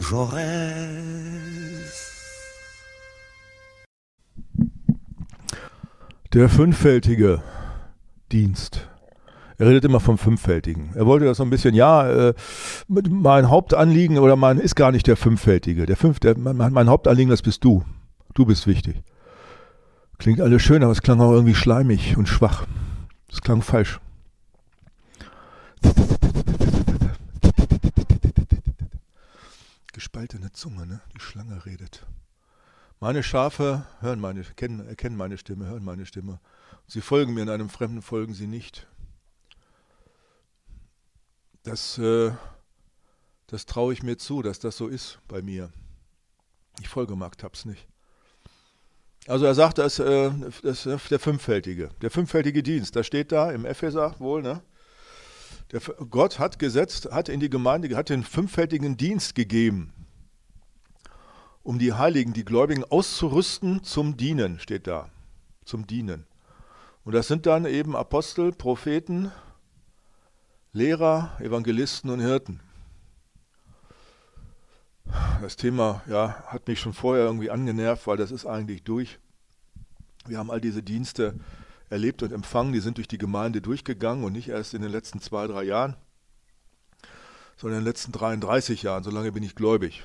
Der fünffältige Dienst. Er redet immer vom Fünffältigen. Er wollte das so ein bisschen, mein Hauptanliegen ist gar nicht der Fünffältige. Mein Hauptanliegen, das bist du. Du bist wichtig. Klingt alles schön, aber es klang auch irgendwie schleimig und schwach. Es klang falsch. Gespaltene Zunge, ne? Die Schlange redet. Meine Schafe erkennen meine Stimme, hören meine Stimme. Sie folgen mir, in einem Fremden folgen sie nicht. Das traue ich mir zu, dass das so ist bei mir. Ich folge Mark Taps nicht. Also er sagt, das ist der fünffältige Dienst. Das steht da im Epheser wohl, ne? Gott hat in die Gemeinde, hat den fünffältigen Dienst gegeben, um die Heiligen, die Gläubigen auszurüsten zum Dienen, steht da. Zum Dienen. Und das sind dann eben Apostel, Propheten, Lehrer, Evangelisten und Hirten. Das Thema hat mich schon vorher irgendwie angenervt, weil das ist eigentlich durch. Wir haben all diese Dienste erlebt und empfangen, die sind durch die Gemeinde durchgegangen und nicht erst in den letzten 2-3 Jahren, sondern in den letzten 33 Jahren, so lange bin ich gläubig.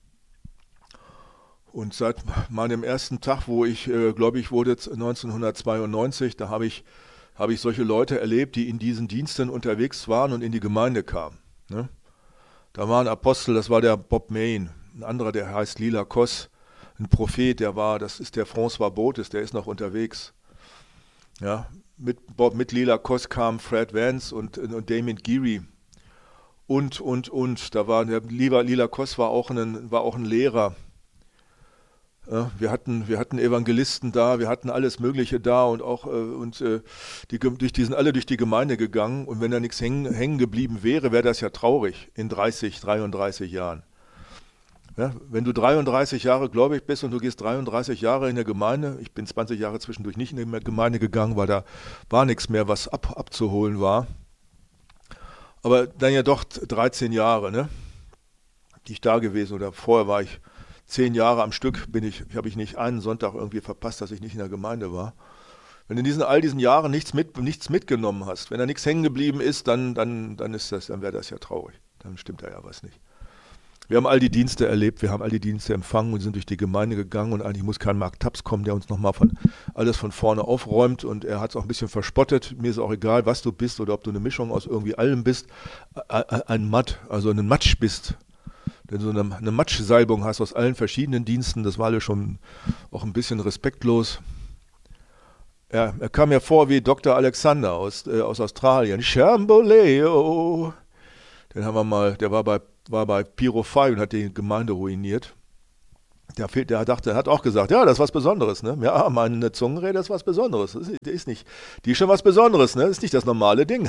Und seit meinem ersten Tag, wo ich gläubig wurde, 1992, da habe ich solche Leute erlebt, die in diesen Diensten unterwegs waren und in die Gemeinde kamen. Ne? Da war ein Apostel, das war der Bob Main, ein anderer, der heißt Lila Koss, ein Prophet, das ist der François Botes, der ist noch unterwegs. Ja, mit Lila Koss kamen Fred Vance und Damien Geary und. Da war der Lila Koss war auch ein Lehrer. Ja, wir hatten Evangelisten da, wir hatten alles Mögliche da und auch die sind alle durch die Gemeinde gegangen und wenn da nichts hängen geblieben wäre das ja traurig in 33 Jahren. Ja, wenn du 33 Jahre gläubig bist und du gehst 33 Jahre in der Gemeinde, ich bin 20 Jahre zwischendurch nicht in die Gemeinde gegangen, weil da war nichts mehr, was abzuholen war. Aber dann ja doch 13 Jahre, ne, die ich da gewesen oder vorher war ich 10 Jahre am Stück, habe ich nicht einen Sonntag irgendwie verpasst, dass ich nicht in der Gemeinde war. Wenn du in all diesen Jahren nichts mitgenommen hast, wenn da nichts hängen geblieben ist, dann wäre das ja traurig. Dann stimmt da ja was nicht. Wir haben all die Dienste erlebt, wir haben all die Dienste empfangen und sind durch die Gemeinde gegangen und eigentlich muss kein Mark Taps kommen, der uns nochmal alles von vorne aufräumt und er hat es auch ein bisschen verspottet. Mir ist auch egal, was du bist oder ob du eine Mischung aus irgendwie allem bist, ein Matsch bist. Wenn du eine Matschsalbung hast aus allen verschiedenen Diensten, das war alles schon auch ein bisschen respektlos. Ja, er kam mir vor wie Dr. Alexander aus Australien. Shamboleo. Den haben wir mal, der war bei Piro 5 und hat die Gemeinde ruiniert. Der hat auch gesagt, ja, das ist was Besonderes, ne? Ja, meine Zungenrede ist was Besonderes. Die ist schon was Besonderes, ne? Das ist nicht das normale Ding.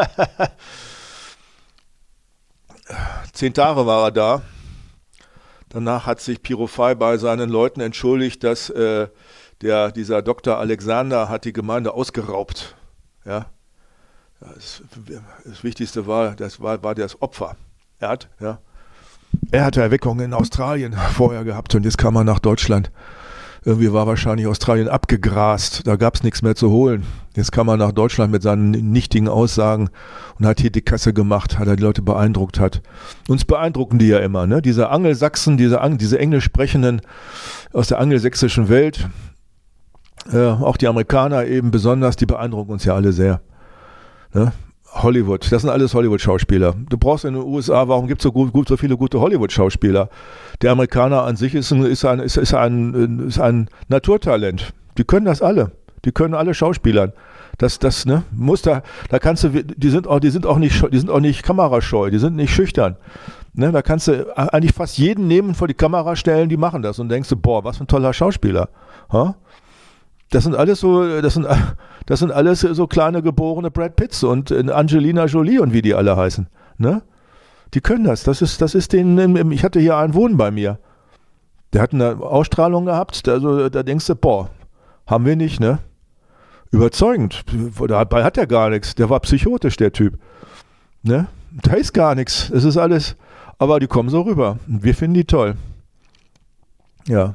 10 Tage war er da. Danach hat sich Piro 5 bei seinen Leuten entschuldigt, dass dieser Dr. Alexander hat die Gemeinde ausgeraubt. Ja. Das Wichtigste war das Opfer. Er hatte Erweckungen in Australien vorher gehabt und jetzt kam er nach Deutschland. Irgendwie war wahrscheinlich Australien abgegrast, da gab es nichts mehr zu holen. Jetzt kam er nach Deutschland mit seinen nichtigen Aussagen und hat hier die Kasse gemacht, hat er die Leute beeindruckt hat. Uns beeindrucken die ja immer, ne? Diese Angelsachsen, diese Englisch sprechenden aus der angelsächsischen Welt, auch die Amerikaner eben besonders, die beeindrucken uns ja alle sehr. Ne? Hollywood, das sind alles Hollywood-Schauspieler. Du brauchst in den USA, warum gibt es so viele gute Hollywood-Schauspieler? Der Amerikaner an sich ist ein Naturtalent. Die können das alle. Die können alle Schauspielern. Die sind auch nicht kamerascheu, die sind nicht schüchtern. Ne, da kannst du eigentlich fast jeden nehmen, vor die Kamera stellen, die machen das und denkst du, boah, was für ein toller Schauspieler. Ha? Das sind alles so kleine geborene Brad Pitts und Angelina Jolie und wie die alle heißen. Ne? Die können das. Das ist denen, ich hatte hier einen Wohnen bei mir. Der hat eine Ausstrahlung gehabt, also da denkst du, boah, haben wir nicht, ne? Überzeugend. Dabei hat er gar nichts. Der war psychotisch, der Typ. Ne? Da ist gar nichts. Es ist alles, aber die kommen so rüber. Und wir finden die toll. Ja.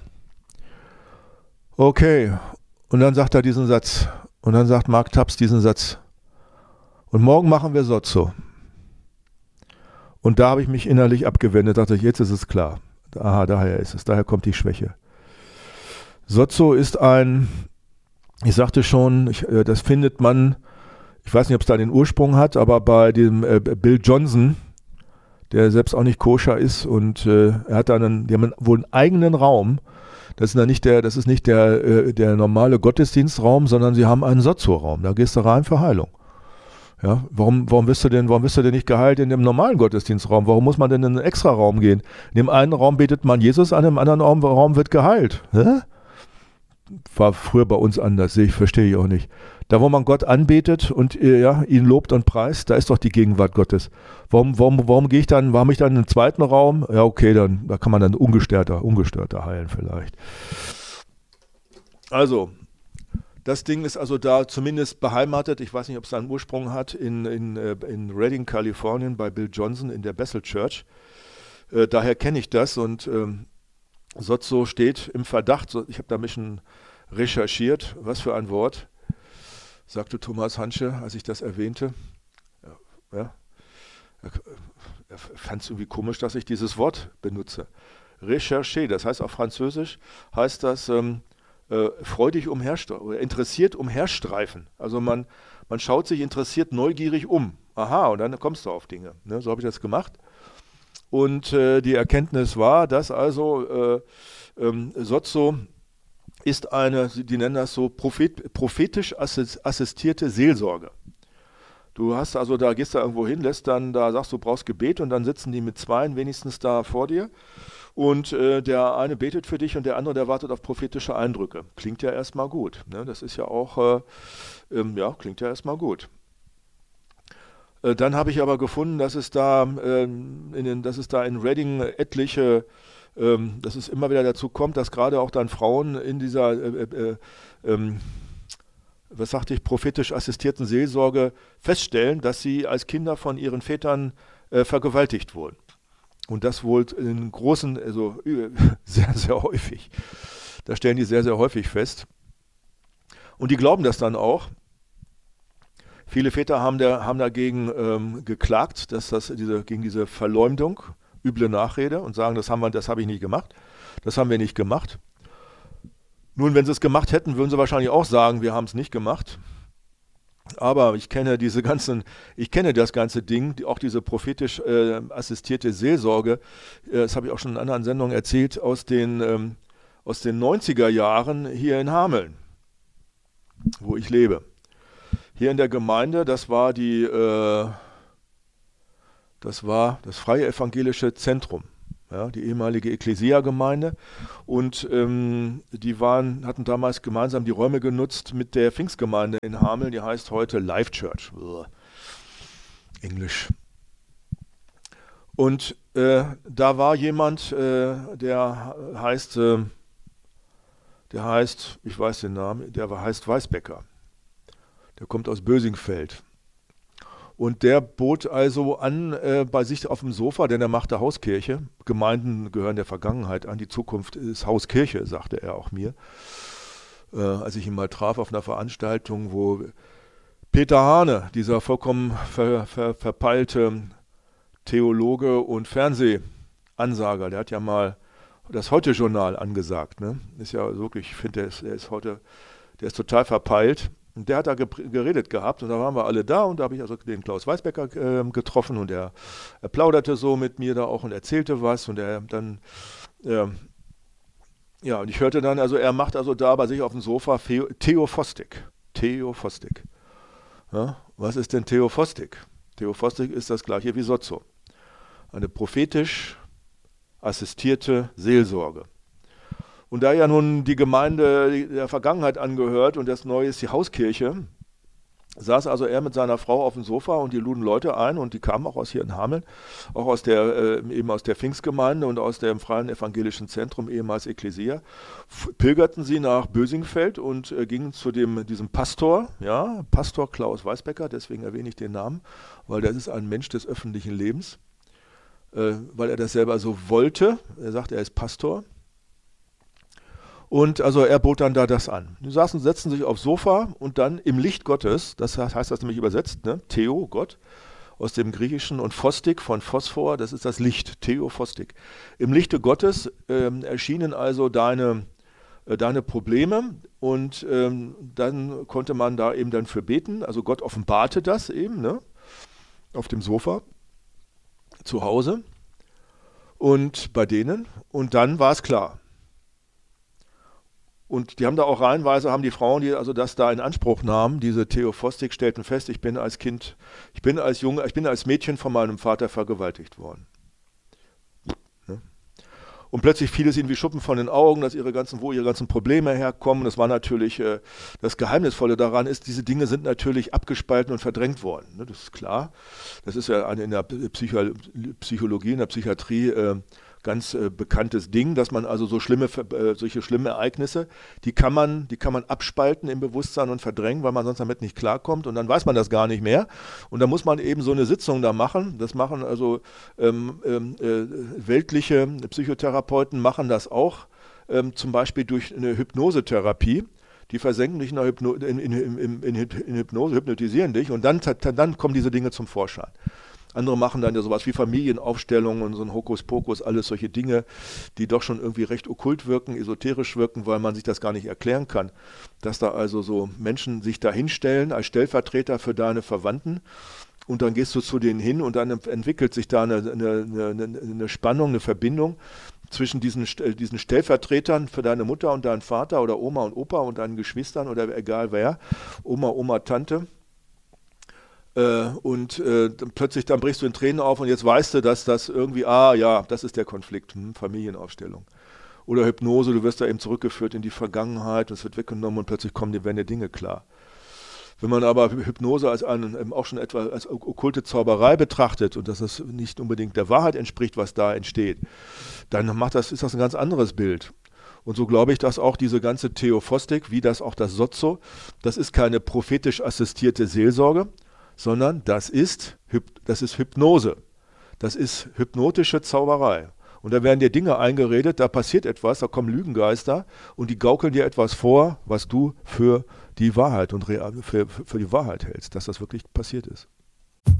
Okay. Und dann sagt er diesen Satz. Und dann sagt Mark Taps diesen Satz. Und morgen machen wir Sozzo. Und da habe ich mich innerlich abgewendet. Dachte ich, jetzt ist es klar. Aha, daher ist es. Daher kommt die Schwäche. Sozzo ist ich sagte schon, das findet man, ich weiß nicht, ob es da den Ursprung hat, aber bei dem Bill Johnson, der selbst auch nicht koscher ist und er hat die haben wohl einen eigenen Raum. Das ist nicht der normale Gottesdienstraum, sondern sie haben einen Sozzo-Raum. Da gehst du rein für Heilung. Ja, warum wirst du denn nicht geheilt in dem normalen Gottesdienstraum? Warum muss man denn in einen extra Raum gehen? In dem einen Raum betet man Jesus, an dem anderen Raum wird geheilt. Hä? War früher bei uns anders, verstehe ich auch nicht. Da, wo man Gott anbetet und ihn lobt und preist, da ist doch die Gegenwart Gottes. Warum gehe ich dann, warum ich dann in den zweiten Raum? Ja, okay, da kann man dann ungestörter heilen vielleicht. Also, das Ding ist also da zumindest beheimatet. Ich weiß nicht, ob es da einen Ursprung hat, in Redding, Kalifornien, bei Bill Johnson in der Bethel Church. Daher kenne ich das und Sozzo steht im Verdacht, ich habe da ein bisschen recherchiert, was für ein Wort, sagte Thomas Hansche, als ich das erwähnte. Ja. Er fand es irgendwie komisch, dass ich dieses Wort benutze. Recherché, das heißt auf Französisch, heißt das freudig umherstreifen, interessiert umherstreifen. Also man schaut sich interessiert, neugierig um. Aha, und dann kommst du auf Dinge. Ne? So habe ich das gemacht. Und die Erkenntnis war, dass also Sozzo ist die nennen das so prophetisch assistierte Seelsorge. Du hast also, da gehst du irgendwo hin, sagst du brauchst Gebet und dann sitzen die mit zweien wenigstens da vor dir und der eine betet für dich und der andere, der wartet auf prophetische Eindrücke. Klingt ja erstmal gut. Ne? Das ist ja auch, klingt ja erstmal gut. Dann habe ich aber gefunden, dass es da in Redding etliche, dass es immer wieder dazu kommt, dass gerade auch dann Frauen in dieser, prophetisch assistierten Seelsorge feststellen, dass sie als Kinder von ihren Vätern vergewaltigt wurden. Und das wohl in großen, also sehr, sehr häufig. Das stellen die sehr, sehr häufig fest. Und die glauben das dann auch. Viele Väter haben dagegen geklagt, gegen diese Verleumdung, üble Nachrede und sagen, das habe ich nicht gemacht, das haben wir nicht gemacht. Nun, wenn sie es gemacht hätten, würden sie wahrscheinlich auch sagen, wir haben es nicht gemacht. Aber ich kenne das ganze Ding, auch diese prophetisch assistierte Seelsorge, das habe ich auch schon in anderen Sendungen erzählt, aus den 90er Jahren hier in Hameln, wo ich lebe. Hier in der Gemeinde, das war das Freie Evangelische Zentrum, ja, die ehemalige Ekklesia-Gemeinde. Und die hatten damals gemeinsam die Räume genutzt mit der Pfingstgemeinde in Hameln, die heißt heute Life Church. Englisch. Und da war jemand, der heißt, ich weiß den Namen, heißt Weißbecker. Der kommt aus Bösingfeld. Und der bot also an, bei sich auf dem Sofa, denn er machte Hauskirche. Gemeinden gehören der Vergangenheit an, die Zukunft ist Hauskirche, sagte er auch mir. Als ich ihn mal traf auf einer Veranstaltung, wo Peter Hane, dieser vollkommen verpeilte Theologe und Fernsehansager, der hat ja mal das Heute-Journal angesagt. Ne? Ist ja wirklich, ich finde, der ist total verpeilt. Und der hat da geredet gehabt und da waren wir alle da und da habe ich also den Klaus Weißbecker getroffen und er plauderte so mit mir da auch und erzählte was und und ich hörte dann, also er macht also da bei sich auf dem Sofa Theophostik. Theophostik. Ja, was ist denn Theophostik? Theophostik ist das gleiche wie Sozzo. Eine prophetisch assistierte Seelsorge. Und da ja nun die Gemeinde der Vergangenheit angehört und das Neue ist die Hauskirche, saß also er mit seiner Frau auf dem Sofa und die luden Leute ein und die kamen auch aus hier in Hameln, auch aus eben aus der Pfingstgemeinde und aus dem Freien Evangelischen Zentrum, ehemals Ekklesia, pilgerten sie nach Bösingfeld und gingen zu diesem Pastor, ja, Pastor Klaus Weißbecker, deswegen erwähne ich den Namen, weil das ist ein Mensch des öffentlichen Lebens, weil er das selber so wollte. Er sagt, er ist Pastor. Und also er bot dann da das an. Die setzten sich aufs Sofa und dann im Licht Gottes, das heißt das nämlich übersetzt, ne? Theo, Gott, aus dem Griechischen und Phostik von Phosphor, das ist das Licht, Theophostik. Im Lichte Gottes erschienen also deine Probleme und dann konnte man da eben dann für beten. Also Gott offenbarte das eben, ne? Auf dem Sofa zu Hause und bei denen und dann war es klar. Und die haben da auch reihenweise, haben die Frauen, die also das da in Anspruch nahmen, diese Theophostik, stellten fest, ich bin als Mädchen von meinem Vater vergewaltigt worden. Ne? Und plötzlich fiel es ihnen wie Schuppen von den Augen, wo ihre ganzen Probleme herkommen. Das war natürlich, das Geheimnisvolle daran ist, diese Dinge sind natürlich abgespalten und verdrängt worden. Ne? Das ist klar. Das ist ja in der Psychologie, in der Psychiatrie ganz bekanntes Ding, dass man also solche schlimmen Ereignisse, die kann man abspalten im Bewusstsein und verdrängen, weil man sonst damit nicht klarkommt und dann weiß man das gar nicht mehr. Und da muss man eben so eine Sitzung da machen. Das machen also weltliche Psychotherapeuten machen das auch, zum Beispiel durch eine Hypnosetherapie. Die versenken dich in Hypnose, hypnotisieren dich und dann kommen diese Dinge zum Vorschein. Andere machen dann ja sowas wie Familienaufstellungen und so ein Hokuspokus, alles solche Dinge, die doch schon irgendwie recht okkult wirken, esoterisch wirken, weil man sich das gar nicht erklären kann. Dass da also so Menschen sich da hinstellen als Stellvertreter für deine Verwandten und dann gehst du zu denen hin und dann entwickelt sich da eine Spannung, eine Verbindung zwischen diesen Stellvertretern für deine Mutter und deinen Vater oder Oma und Opa und deinen Geschwistern oder egal wer, Oma, Tante. Dann plötzlich, dann brichst du in Tränen auf und jetzt weißt du, dass das irgendwie, ja, das ist der Konflikt, Familienaufstellung. Oder Hypnose, du wirst da eben zurückgeführt in die Vergangenheit, es wird weggenommen und plötzlich werden dir Dinge klar. Wenn man aber Hypnose auch schon etwa als okkulte Zauberei betrachtet und dass es nicht unbedingt der Wahrheit entspricht, was da entsteht, dann ist das ein ganz anderes Bild. Und so glaube ich, dass auch diese ganze Theophostik, wie das auch das Sozo, das ist keine prophetisch assistierte Seelsorge, sondern das ist Hypnose. Das ist hypnotische Zauberei. Und da werden dir Dinge eingeredet, da passiert etwas, da kommen Lügengeister und die gaukeln dir etwas vor, was du für die Wahrheit und für die Wahrheit hältst, dass das wirklich passiert ist.